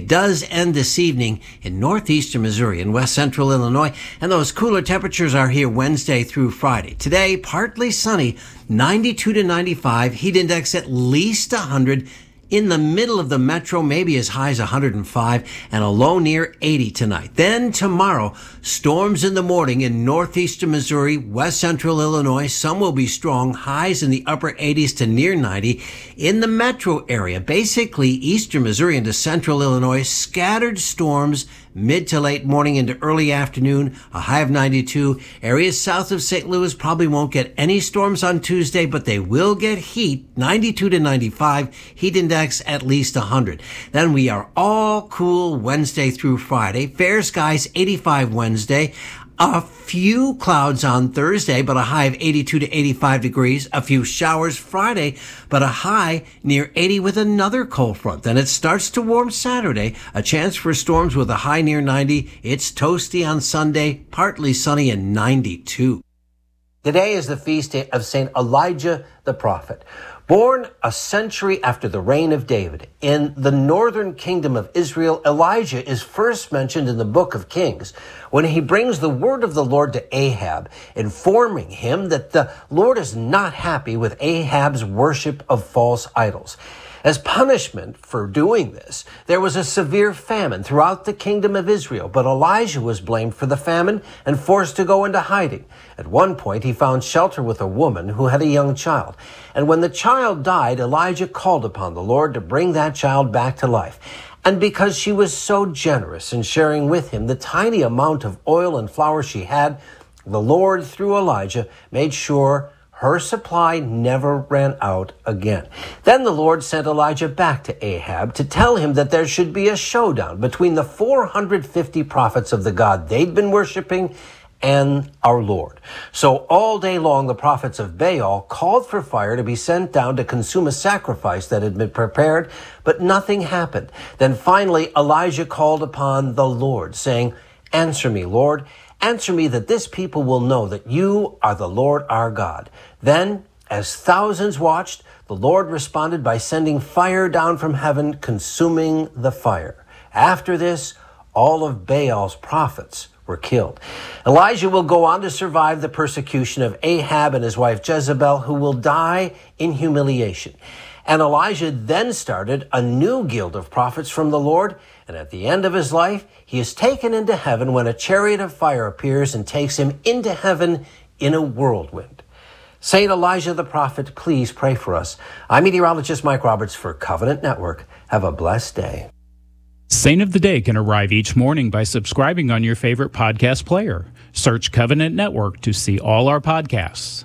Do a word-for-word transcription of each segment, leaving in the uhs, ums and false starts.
It does end this evening in northeastern Missouri and west central Illinois, and those cooler temperatures are here Wednesday through Friday. Today, partly sunny, ninety-two to ninety-five, heat index at least one hundred. In the middle of the metro, maybe as high as one hundred five, and a low near eighty tonight. Then tomorrow, storms in the morning in northeastern Missouri, west central Illinois. Some will be strong, highs in the upper eighties to near ninety. In the metro area, basically eastern Missouri into central Illinois, scattered storms mid to late morning into early afternoon, a high of ninety-two. Areas south of Saint Louis probably won't get any storms on Tuesday, but they will get heat, ninety-two to ninety-five, heat index at least one hundred. Then we are all cool Wednesday through Friday. Fair skies, eighty-five Wednesday. A few clouds on Thursday, but a high of eighty-two to eighty-five degrees. A few showers Friday, but a high near eighty with another cold front. Then it starts to warm Saturday. A chance for storms with a high near ninety. It's toasty on Sunday, partly sunny and ninety-two. Today is the feast day of Saint Elijah the Prophet. Born a century after the reign of David in the northern kingdom of Israel, Elijah is first mentioned in the book of Kings when he brings the word of the Lord to Ahab, informing him that the Lord is not happy with Ahab's worship of false idols. As punishment for doing this, there was a severe famine throughout the kingdom of Israel, but Elijah was blamed for the famine and forced to go into hiding. At one point, he found shelter with a woman who had a young child. And when the child died, Elijah called upon the Lord to bring that child back to life. And because she was so generous in sharing with him the tiny amount of oil and flour she had, the Lord, through Elijah, made sure her supply never ran out again. Then the Lord sent Elijah back to Ahab to tell him that there should be a showdown between the four hundred fifty prophets of the God they'd been worshiping and our Lord. So all day long, the prophets of Baal called for fire to be sent down to consume a sacrifice that had been prepared, but nothing happened. Then finally, Elijah called upon the Lord, saying, "Answer me, Lord. Answer me that this people will know that you are the Lord our God." Then, as thousands watched, the Lord responded by sending fire down from heaven, consuming the fire. After this, all of Baal's prophets were killed. Elijah will go on to survive the persecution of Ahab and his wife Jezebel, who will die in humiliation. And Elijah then started a new guild of prophets from the Lord, and at the end of his life, he is taken into heaven when a chariot of fire appears and takes him into heaven in a whirlwind. Saint Elijah the Prophet, please pray for us. I'm meteorologist Mike Roberts for Covenant Network. Have a blessed day. Saint of the Day can arrive each morning by subscribing on your favorite podcast player. Search Covenant Network to see all our podcasts.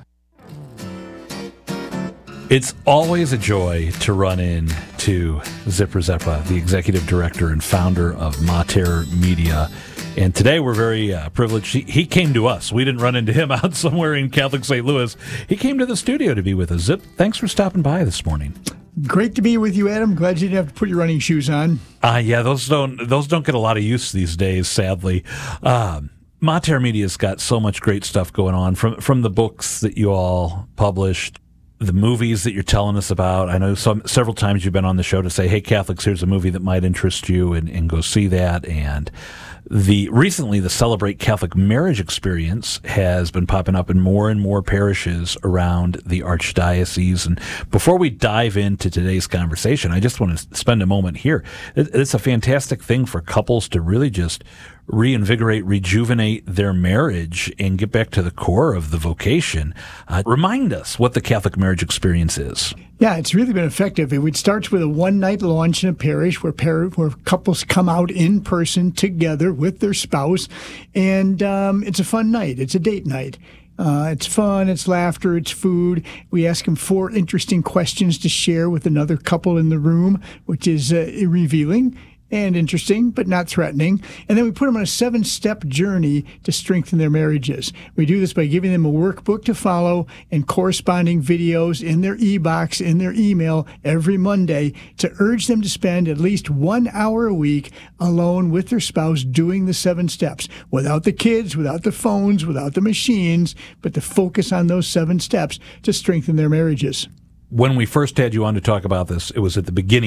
It's always a joy to run in to Zipper Zeppa, the executive director and founder of Mater Media. And today we're very uh, privileged. He, he came to us. We didn't run into him out somewhere in Catholic Saint Louis. He came to the studio to be with us. Zip, thanks for stopping by this morning. Great to be with you, Adam. Glad you didn't have to put your running shoes on. Uh, yeah, those don't those don't get a lot of use these days, sadly. Um, Mater Media's got so much great stuff going on, from from the books that you all published, the movies that you're telling us about. I know some several times you've been on the show to say, "Hey, Catholics, here's a movie that might interest you," and, and go see that. And the recently, the Celebrate Catholic Marriage experience has been popping up in more and more parishes around the Archdiocese. And before we dive into today's conversation, I just want to spend a moment here. It's a fantastic thing for couples to really just reinvigorate, rejuvenate their marriage and get back to the core of the vocation. Uh, remind us what the Catholic marriage experience is. Yeah, it's really been effective. It starts with a one-night launch in a parish where par- where couples come out in person together with their spouse, and um, it's a fun night. It's a date night. Uh, it's fun, it's laughter, it's food. We ask them four interesting questions to share with another couple in the room, which is uh, revealing and interesting, but not threatening. And then we put them on a seven-step journey to strengthen their marriages. We do this by giving them a workbook to follow and corresponding videos in their e-box, in their email every Monday to urge them to spend at least one hour a week alone with their spouse doing the seven steps, without the kids, without the phones, without the machines, but to focus on those seven steps to strengthen their marriages. When we first had you on to talk about this, it was at the beginning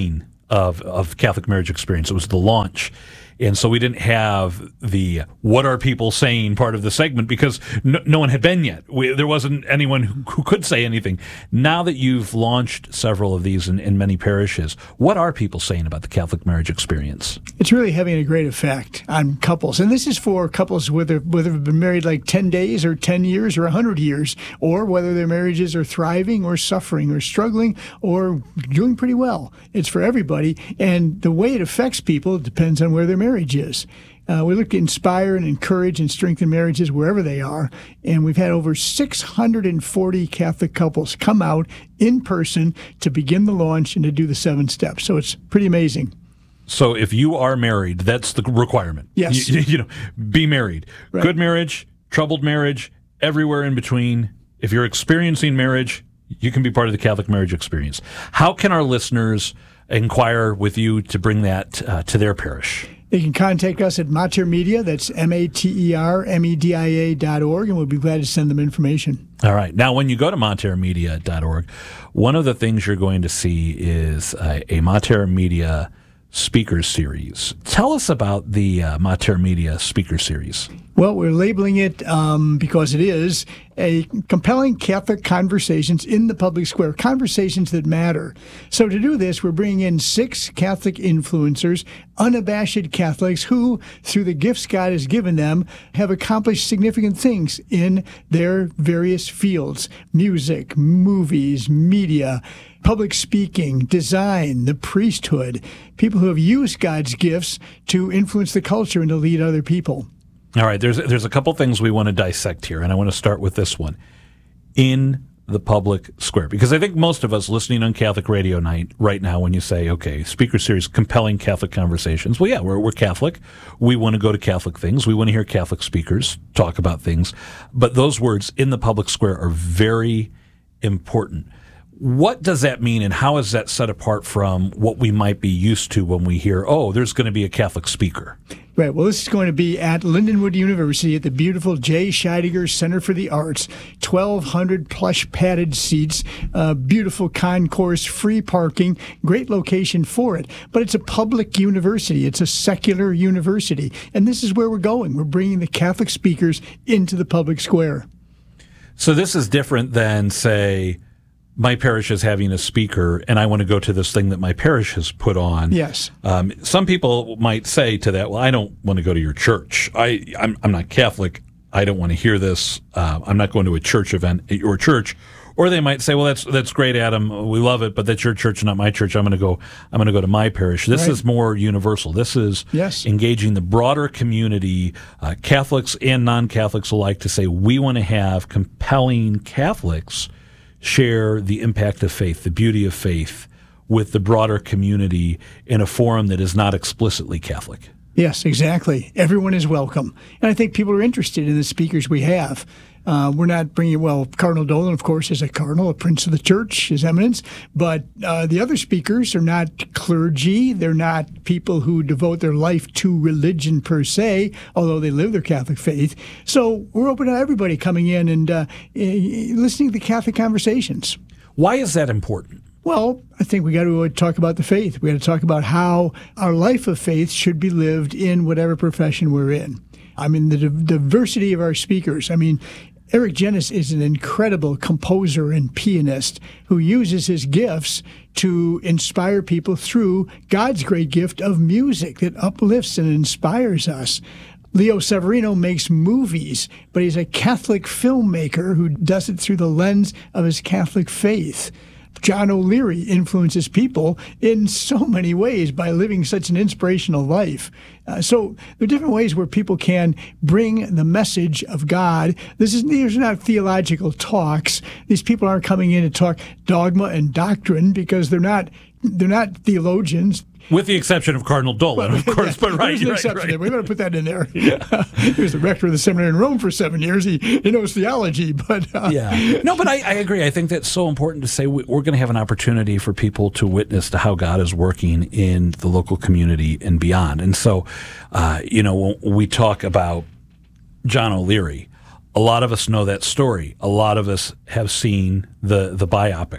of of Catholic Marriage Experience. It was the launch. And so we didn't have the "what are people saying" part of the segment because no, no one had been yet. We, there wasn't anyone who, who could say anything. Now that you've launched several of these in, in many parishes, what are people saying about the Catholic Marriage Experience? It's really having a great effect on couples. And this is for couples whether, whether they've been married like ten days or ten years or one hundred years, or whether their marriages are thriving or suffering or struggling or doing pretty well. It's for everybody. And the way it affects people depends on where their marriage is. Uh, we look to inspire and encourage and strengthen marriages wherever they are. And we've had over six hundred forty Catholic couples come out in person to begin the launch and to do the seven steps. So it's pretty amazing. So if you are married, that's the requirement. Yes. You, you know, be married. Right. Good marriage, troubled marriage, everywhere in between. If you're experiencing marriage, you can be part of the Catholic Marriage Experience. How can our listeners inquire with you to bring that uh, to their parish? They can contact us at Mater Media, that's M A T E R M E D I A dot org, and we'll be glad to send them information. All right. Now, when you go to mater media dot org, one of the things you're going to see is a, a Mater Media speaker series. Tell us about the uh, Mater Media speaker series. Well, we're labeling it um, because it is a compelling Catholic conversations in the public square, conversations that matter. So to do this, we're bringing in six Catholic influencers, unabashed Catholics who, through the gifts God has given them, have accomplished significant things in their various fields: music, movies, media, public speaking, design, the priesthood, people who have used God's gifts to influence the culture and to lead other people. All right, there's there's a couple things we want to dissect here, and I want to start with this one. In the public square, because I think most of us listening on Catholic Radio Night right now, when you say, okay, speaker series, compelling Catholic conversations, well, yeah, we're, we're Catholic. We want to go to Catholic things. We want to hear Catholic speakers talk about things. But those words, in the public square, are very important. What does that mean, and how is that set apart from what we might be used to when we hear, oh, there's going to be a Catholic speaker? Right. Well, this is going to be at Lindenwood University at the beautiful J. Scheidegger Center for the Arts. twelve hundred plush padded seats, uh, beautiful concourse, free parking, great location for it. But it's a public university. It's a secular university. And this is where we're going. We're bringing the Catholic speakers into the public square. So this is different than, say, my parish is having a speaker, and I want to go to this thing that my parish has put on. Yes. Um, some people might say to that, well, I don't want to go to your church. I, I'm, I'm not Catholic. I don't want to hear this. Uh, I'm not going to a church event at your church. Or they might say, well, that's that's great, Adam. We love it, but that's your church, not my church. I'm going to go. I'm going to go to my parish. This right. is more universal. This is yes. engaging the broader community, uh, Catholics and non-Catholics alike, to say we want to have compelling Catholics share the impact of faith, the beauty of faith, with the broader community in a forum that is not explicitly Catholic. Yes, exactly. Everyone is welcome. And I think people are interested in the speakers we have. Uh, we're not bringing, well, Cardinal Dolan, of course, is a cardinal, a prince of the church, His Eminence, but uh, the other speakers are not clergy. They're not people who devote their life to religion per se, although they live their Catholic faith. So we're open to everybody coming in and uh, listening to the Catholic conversations. Why is that important? Well, I think we got to talk about the faith. We got to talk about how our life of faith should be lived in whatever profession we're in. I mean, the diversity of our speakers. I mean, Eric Genis is an incredible composer and pianist who uses his gifts to inspire people through God's great gift of music that uplifts and inspires us. Leo Severino makes movies, but he's a Catholic filmmaker who does it through the lens of his Catholic faith. John O'Leary influences people in so many ways by living such an inspirational life. Uh, so there are different ways where people can bring the message of God. This is, these are not theological talks. These people aren't coming in to talk dogma and doctrine because they're not they're not theologians. With the exception of Cardinal Dolan, Well, of course, yeah, but right, there's an right, exception right. there. We better put that in there. Yeah. He was the rector of the seminary in Rome for seven years. He, he knows theology, but uh, yeah, no, but I, I agree. I think that's so important to say. We're going to have an opportunity for people to witness to how God is working in the local community and beyond. And so, uh, you know, when we talk about John O'Leary, a lot of us know that story. A lot of us have seen the the biopic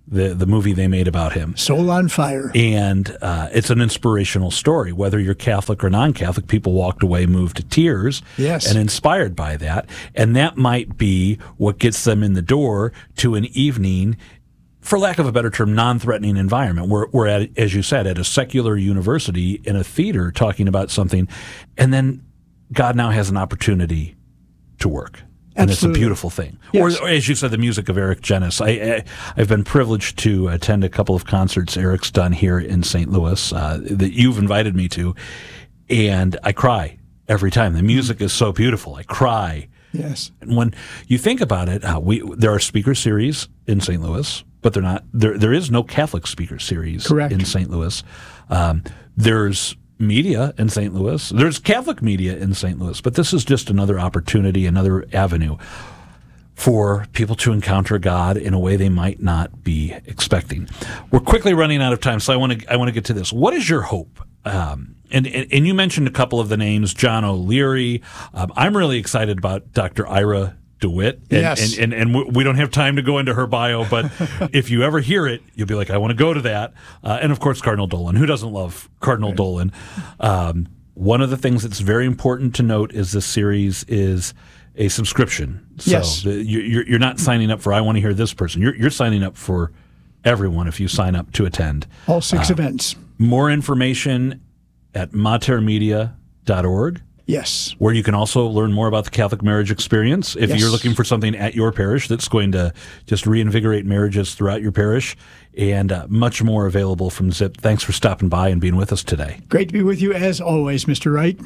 the the movie they made about him. Soul on Fire. And uh, it's an inspirational story. Whether you're Catholic or non-Catholic, people walked away moved to tears yes. and inspired by that. And that might be what gets them in the door to an evening, for lack of a better term, non-threatening environment. We're, we're at, as you said, at a secular university in a theater talking about something. And then God now has an opportunity to work. And Absolutely. It's a beautiful thing. Yes. Or, or as you said, the music of Eric Genis. I, I, I've been privileged to attend a couple of concerts Eric's done here in Saint Louis uh, that you've invited me to, and I cry every time. The music is so beautiful. I cry. Yes. And when you think about it, uh, we there are speaker series in Saint Louis, but they're not. There there is no Catholic speaker series Correct. in Saint Louis. Um, there's media in Saint Louis. There's Catholic media in Saint Louis, but this is just another opportunity, another avenue for people to encounter God in a way they might not be expecting. We're quickly running out of time, so I want to I want to get to this. What is your hope? Um, and, and and you mentioned a couple of the names, John O'Leary. Um, I'm really excited about Doctor Ira DeWitt. And, Yes. and, and, and we don't have time to go into her bio, but if you ever hear it, you'll be like, I want to go to that. Uh, and of course, Cardinal Dolan. Who doesn't love Cardinal right. Dolan? Um, one of the things that's very important to note is this series is a subscription. So yes. the, you're, you're not signing up for, I want to hear this person. You're, you're signing up for everyone if you sign up to attend. All six uh, events. More information at mater media dot org. Yes. Where you can also learn more about the Catholic marriage experience. If yes. you're looking for something at your parish that's going to just reinvigorate marriages throughout your parish, and uh, much more available from Zip. Thanks for stopping by and being with us today. Great to be with you as always, Mister Wright.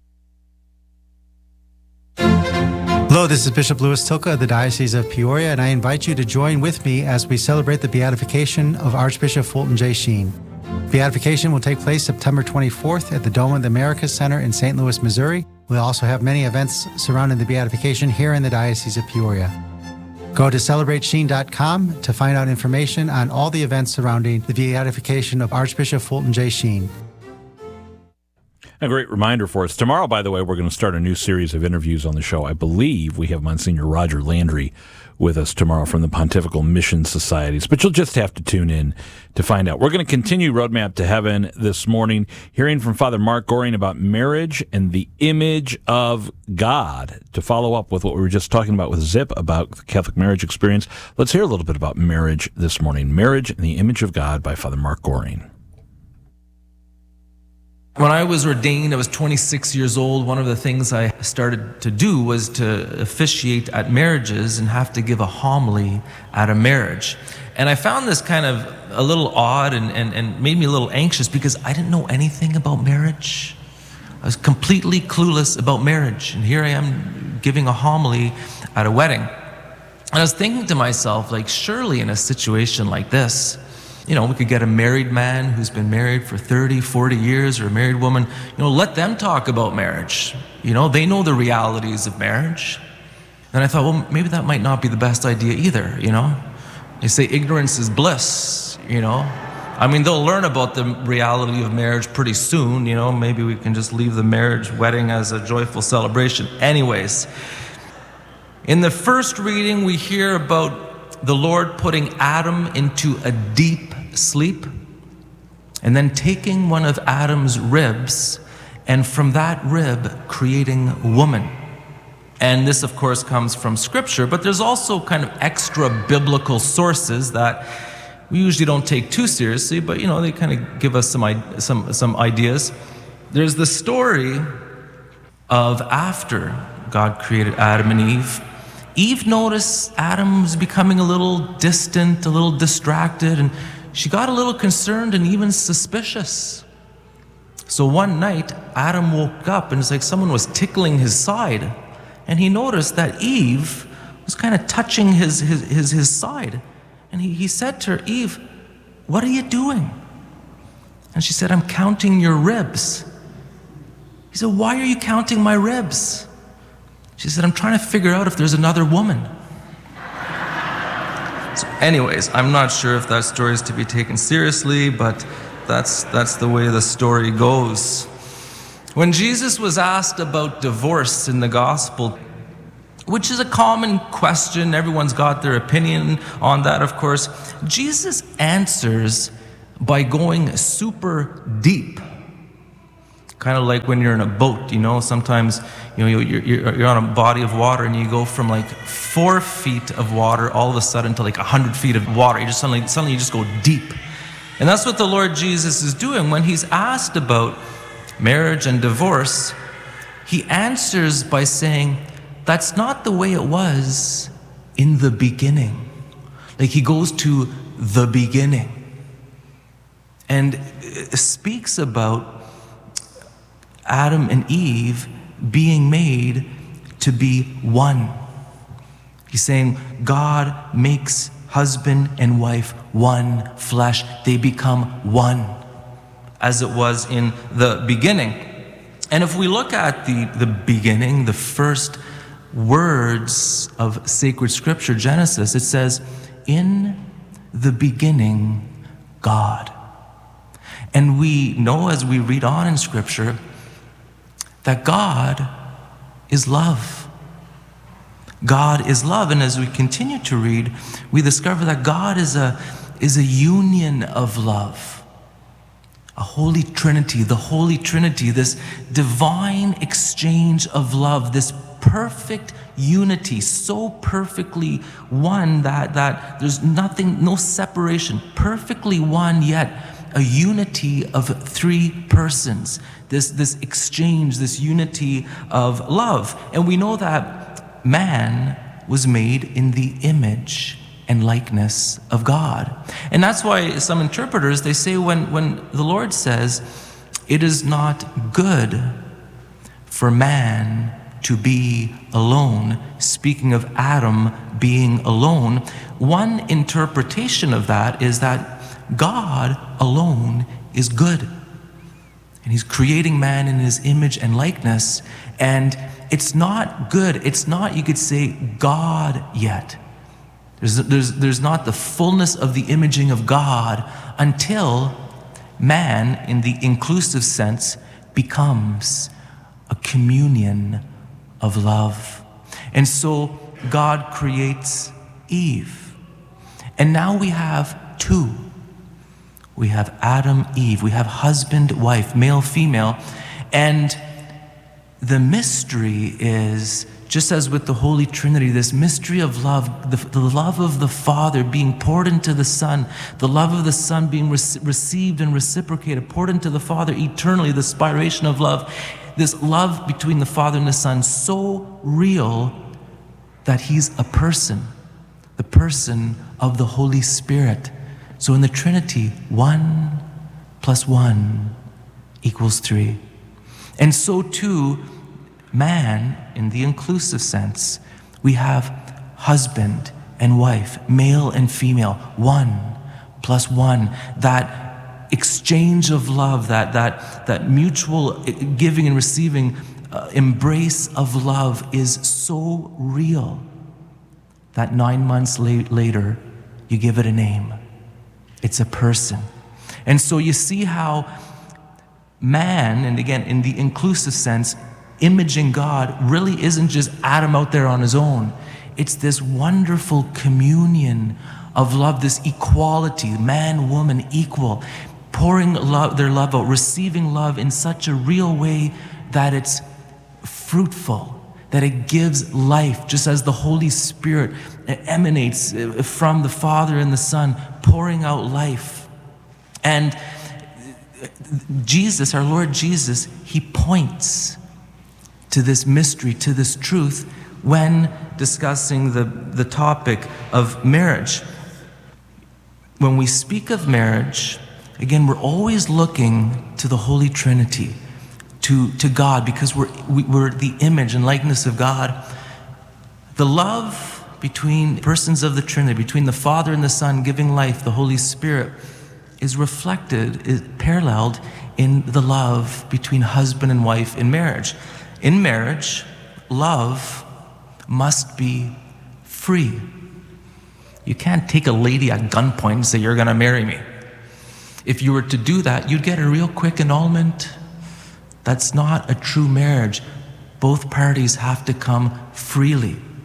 Hello, this is Bishop Louis Tilka of the Diocese of Peoria, and I invite you to join with me as we celebrate the beatification of Archbishop Fulton J. Sheen. Beatification will take place September twenty-fourth at the Dome of the Americas Center in Saint Louis, Missouri. We'll also have many events surrounding the beatification here in the Diocese of Peoria. Go to celebrate sheen dot com to find out information on all the events surrounding the beatification of Archbishop Fulton J. Sheen. A great reminder for us. Tomorrow, by the way, we're going to start a new series of interviews on the show. I believe we have Monsignor Roger Landry with us tomorrow from the Pontifical Mission Societies, but you'll just have to tune in to find out. We're going to continue Roadmap to Heaven this morning, hearing from Father Mark Goring about marriage and the image of God. To follow up with what we were just talking about with Zip about the Catholic marriage experience, let's hear a little bit about marriage this morning. Marriage and the Image of God by Father Mark Goring. When I was ordained, I was twenty-six years old. One of the things I started to do was to officiate at marriages and have to give a homily at a marriage. And I found this kind of a little odd and, and, and made me a little anxious because I didn't know anything about marriage. I was completely clueless about marriage. And here I am giving a homily at a wedding. And I was thinking to myself, like, surely in a situation like this, you know, we could get a married man who's been married for thirty, forty years, or a married woman, you know, let them talk about marriage. You know, they know the realities of marriage. And I thought, well, maybe that might not be the best idea either, you know. They say ignorance is bliss, you know. I mean, they'll learn about the reality of marriage pretty soon, you know. Maybe we can just leave the marriage wedding as a joyful celebration. Anyways, in the first reading, we hear about the Lord putting Adam into a deep sleep and then taking one of Adam's ribs and from that rib creating woman. And this, of course, comes from Scripture, but there's also kind of extra biblical sources that we usually don't take too seriously, but, you know, they kind of give us some, some, some ideas. There's the story of after God created Adam and Eve. Eve noticed Adam was becoming a little distant, a little distracted, and she got a little concerned and even suspicious. So one night, Adam woke up and it's like someone was tickling his side, and he noticed that Eve was kind of touching his, his, his, his side. And he, he said to her, Eve, what are you doing? And she said, I'm counting your ribs. He said, why are you counting my ribs? She said, I'm trying to figure out if there's another woman. So anyways, I'm not sure if that story is to be taken seriously, but that's, that's the way the story goes. When Jesus was asked about divorce in the gospel, which is a common question. Everyone's got their opinion on that, of course. Jesus answers by going super deep. Kind of like when you're in a boat, you know, sometimes, you know, you're, you're, you're on a body of water and you go from like four feet of water all of a sudden to like a hundred feet of water. You just suddenly, suddenly you just go deep. And that's what the Lord Jesus is doing. When he's asked about marriage and divorce, he answers by saying, that's not the way it was in the beginning. Like he goes to the beginning and speaks about Adam and Eve being made to be one. He's saying God makes husband and wife one flesh. They become one, as it was in the beginning. And if we look at the, the beginning, the first words of sacred scripture, Genesis, it says, in the beginning, God. And we know as we read on in scripture that God is love. God is love. And as we continue to read, we discover that God is a, is a union of love. A holy trinity, the holy trinity, this divine exchange of love, this perfect unity, so perfectly one that, that there's nothing, no separation, perfectly one, yet a unity of three persons, this, this exchange, this unity of love. And we know that man was made in the image and likeness of God. And that's why some interpreters, they say when, when the Lord says, it is not good for man to be alone, speaking of Adam being alone, one interpretation of that is that God alone is good. And he's creating man in his image and likeness. And it's not good. It's not, you could say, God yet. There's, there's, there's not the fullness of the imaging of God until man, in the inclusive sense, becomes a communion of love. And so God creates Eve. And now we have two. We have Adam, Eve. We have husband, wife, male, female. And the mystery is, just as with the Holy Trinity, this mystery of love, the, the love of the Father being poured into the Son, the love of the Son being re- received and reciprocated, poured into the Father eternally, the spiration of love, this love between the Father and the Son, so real that he's a person, the person of the Holy Spirit. So in the Trinity, one plus one equals three. And so too, man, in the inclusive sense, we have husband and wife, male and female, one plus one. That exchange of love, that, that, that mutual giving and receiving uh, embrace of love is so real that nine months la- later, you give it a name. It's a person. And so you see how man, and again, in the inclusive sense, imaging God really isn't just Adam out there on his own. It's this wonderful communion of love, this equality, man, woman, equal, pouring love, their love out, receiving love in such a real way that it's fruitful, that it gives life, just as the Holy Spirit emanates from the Father and the Son, pouring out life. And Jesus, our Lord Jesus, he points to this mystery, to this truth, when discussing the, the topic of marriage. When we speak of marriage, again, we're always looking to the Holy Trinity, to, to God, because we're, we, we're the image and likeness of God. The love between persons of the Trinity, between the Father and the Son giving life, the Holy Spirit, is reflected, is paralleled in the love between husband and wife in marriage. In marriage, love must be free. You can't take a lady at gunpoint and say, you're going to marry me. If you were to do that, you'd get a real quick annulment. That's not a true marriage. Both parties have to come freely.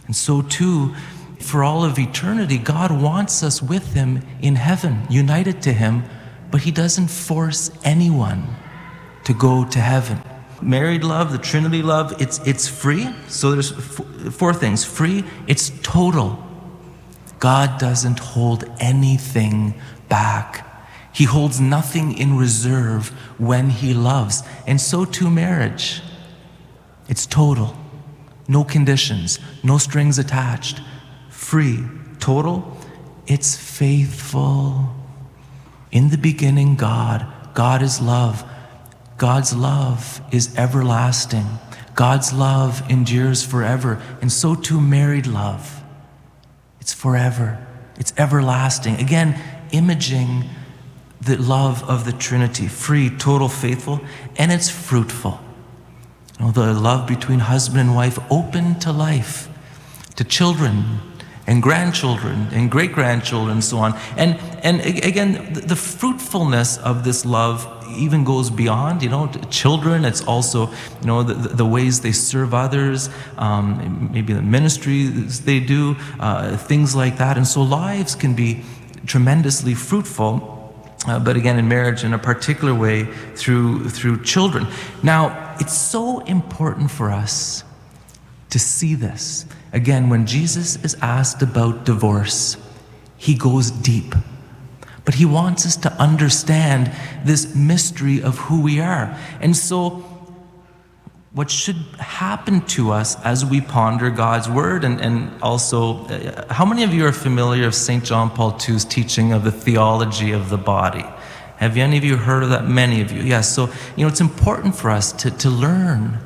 And so too, for all of eternity, God wants us with him in heaven, united to him, but he doesn't force anyone to go to heaven. Married love, the Trinity love, it's it's free. So there's f- four things. Free, it's total. God doesn't hold anything back. He holds nothing in reserve when he loves. And so too marriage. It's total. No conditions, no strings attached. Free, total, it's faithful. In the beginning, God. God is love. God's love is everlasting. God's love endures forever. And so too married love. It's forever. It's everlasting. Again, imaging the love of the Trinity. Free, total, faithful, and it's fruitful. You know, the love between husband and wife, open to life, to children and grandchildren and great-grandchildren and so on. And and again, the fruitfulness of this love even goes beyond, you know, children. It's also, you know, the, the ways they serve others, um, maybe the ministry they do, uh, things like that. And so lives can be tremendously fruitful. Uh, but again, in marriage, in a particular way, through through children. Now, it's so important for us to see this. Again, when Jesus is asked about divorce, he goes deep. But he wants us to understand this mystery of who we are. And so, what should happen to us as we ponder God's word, and, and also, uh, how many of you are familiar of Saint John Paul the Second's teaching of the theology of the body? Have any of you heard of that? Many of you, yes. So, you know, it's important for us to, to learn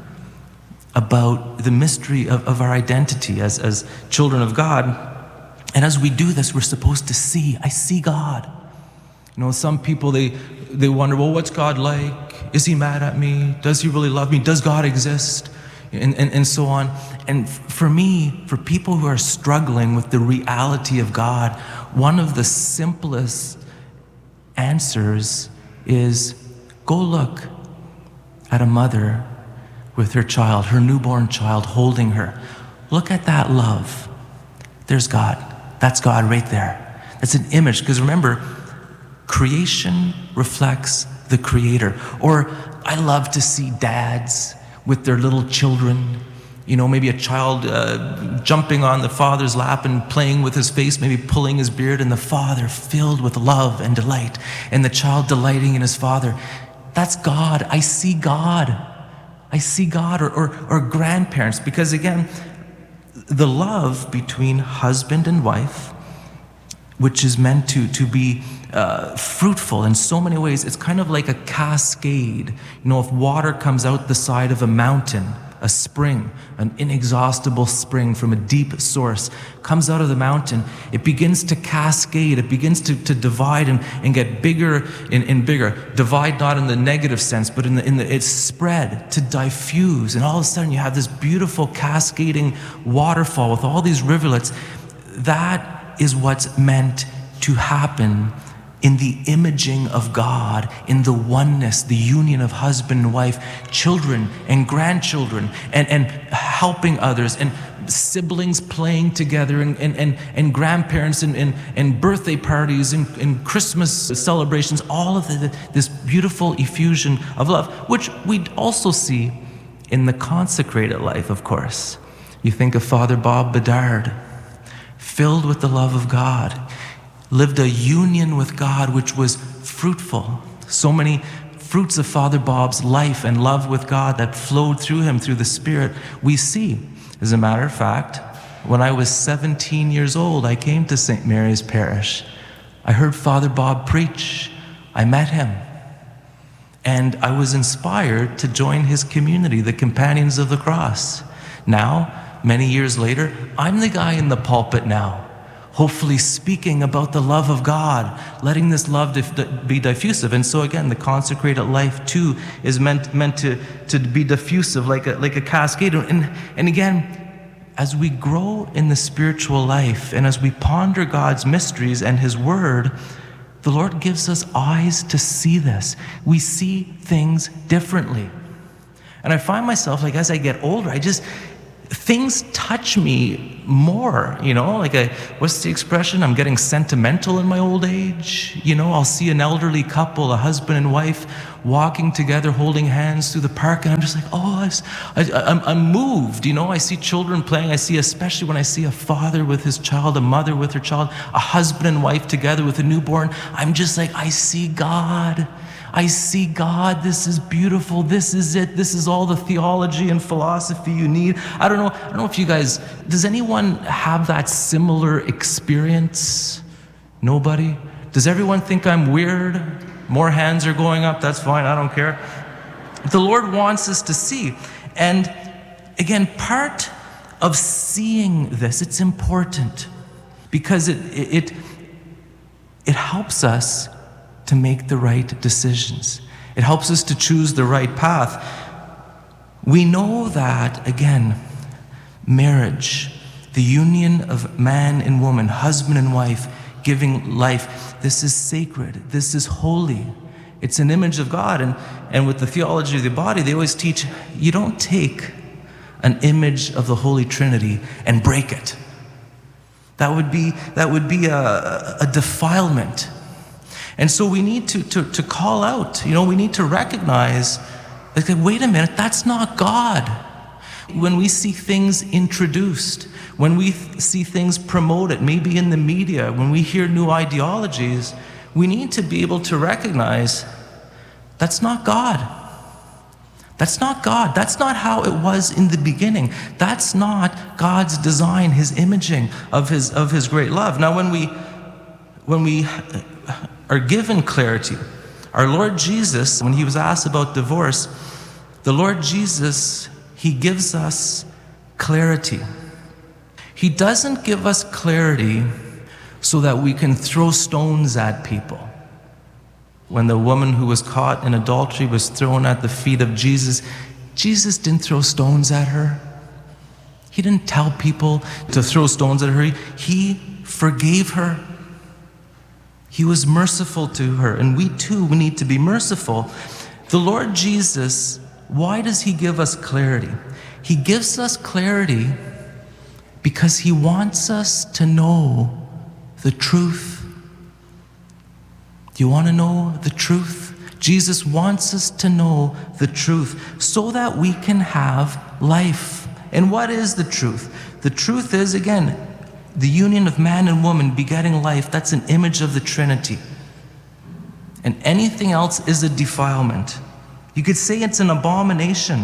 about the mystery of, of our identity as, as children of God. And as we do this, we're supposed to see, I see God. You know, some people, they, they wonder, well, what's God like? Is he mad at me? Does he really love me? Does God exist? And, and, and so on. And for me, for people who are struggling with the reality of God, one of the simplest answers is go look at a mother with her child, her newborn child, holding her. Look at that love. There's God. That's God right there. That's an image, because remember, creation reflects the Creator. Or I love to see dads with their little children, you know, maybe a child uh, jumping on the father's lap and playing with his face, maybe pulling his beard, and the father filled with love and delight, and the child delighting in his father. That's God. I see God. I see God. Or, or, or grandparents, because again, the love between husband and wife, which is meant to, to be uh, fruitful in so many ways. It's kind of like a cascade. You know, if water comes out the side of a mountain, a spring, an inexhaustible spring from a deep source, comes out of the mountain, it begins to cascade, it begins to, to divide and, and get bigger and, and bigger. Divide not in the negative sense, but in the, in the, it's spread to diffuse. And all of a sudden you have this beautiful cascading waterfall with all these rivulets. That is what's meant to happen in the imaging of God, in the oneness, the union of husband and wife, children and grandchildren, and, and helping others, and siblings playing together, and, and, and, and grandparents, and, and, and birthday parties, and, and Christmas celebrations, all of the, this beautiful effusion of love, which we also see in the consecrated life, of course. You think of Father Bob Bedard, filled with the love of God, lived a union with God which was fruitful. So many fruits of Father Bob's life and love with God that flowed through him through the Spirit we see. As a matter of fact, when I was seventeen years old, I came to Saint Mary's Parish. I heard Father Bob preach. I met him. And I was inspired to join his community, the Companions of the Cross. Now, many years later, I'm the guy in the pulpit now, hopefully speaking about the love of God, letting this love dif- be diffusive. And so again, the consecrated life too is meant meant to, to be diffusive, like a, like a cascade. And, and again, as we grow in the spiritual life, and as we ponder God's mysteries and His Word, the Lord gives us eyes to see this. We see things differently. And I find myself, like as I get older, I just, things touch me more, you know, like a, what's the expression? I'm getting sentimental in my old age. You know, I'll see an elderly couple, a husband and wife, walking together, holding hands through the park, and I'm just like, oh, I, I, I'm, I'm moved, you know. I see children playing. I see, especially when I see a father with his child, a mother with her child, a husband and wife together with a newborn. I'm just like, I see God. I see God. This is beautiful. This is it. This is all the theology and philosophy you need. I don't know. I don't know if you guys, does anyone have that similar experience? Nobody? Does everyone think I'm weird? More hands are going up. That's fine. I don't care. The Lord wants us to see. And again, part of seeing this, it's important because it, it, it helps us to make the right decisions. It helps us to choose the right path. We know that, again, marriage, the union of man and woman, husband and wife, giving life, this is sacred, this is holy. It's an image of God. And, and with the theology of the body, they always teach, you don't take an image of the Holy Trinity and break it. That would be, that would be a, a defilement. And so we need to, to, to call out, you know, we need to recognize, like, wait a minute, that's not God. When we see things introduced, when we th- see things promoted, maybe in the media, when we hear new ideologies, we need to be able to recognize that's not God. That's not God. That's not how it was in the beginning. That's not God's design, his imaging of his, of his great love. Now, when we, when we are given clarity, our Lord Jesus, when he was asked about divorce, the Lord Jesus, he gives us clarity. He doesn't give us clarity so that we can throw stones at people. When the woman who was caught in adultery was thrown at the feet of Jesus, Jesus didn't throw stones at her. He didn't tell people to throw stones at her. He forgave her. He was merciful to her, and we too, we need to be merciful. The Lord Jesus, why does he give us clarity? He gives us clarity because he wants us to know the truth. Do you want to know the truth? Jesus wants us to know the truth so that we can have life. And what is the truth? The truth is, again, the union of man and woman begetting life. That's an image of the Trinity. And anything else is a defilement. You could say it's an abomination.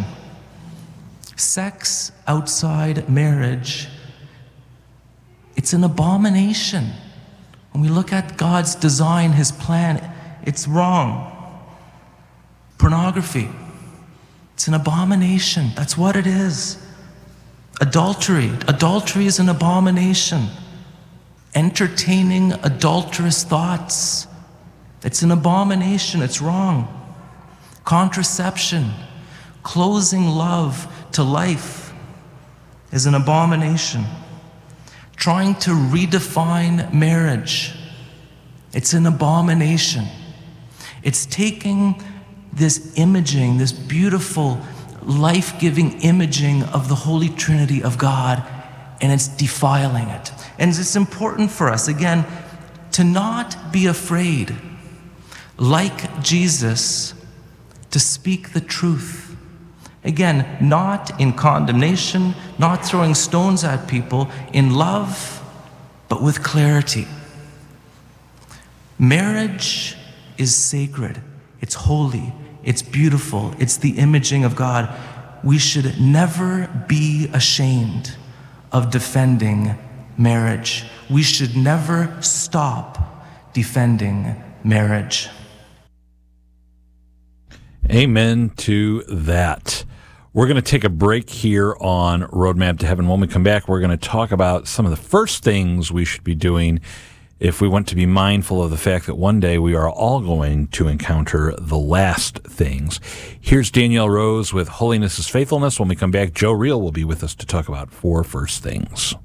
Sex outside marriage, it's an abomination. When we look at God's design, his plan, it's wrong. Pornography, it's an abomination. That's what it is. Adultery, adultery is an abomination. Entertaining adulterous thoughts, it's an abomination. It's wrong. Contraception, closing love to life is an abomination. Trying to redefine marriage, it's an abomination. It's taking this imaging, this beautiful, life-giving imaging of the Holy Trinity of God, and it's defiling it. And it's important for us, again, to not be afraid, like Jesus, to speak the truth. Again, not in condemnation, not throwing stones at people, in love, but with clarity. Marriage is sacred. It's holy. It's beautiful. It's the imaging of God. We should never be ashamed of defending marriage. We should never stop defending marriage. Amen to that. We're going to take a break here on Roadmap to Heaven. When we come back, we're going to talk about some of the first things we should be doing if we want to be mindful of the fact that one day we are all going to encounter the last things. Here's Danielle Rose with Holiness is Faithfulness. When we come back, Joe Reel will be with us to talk about four first things.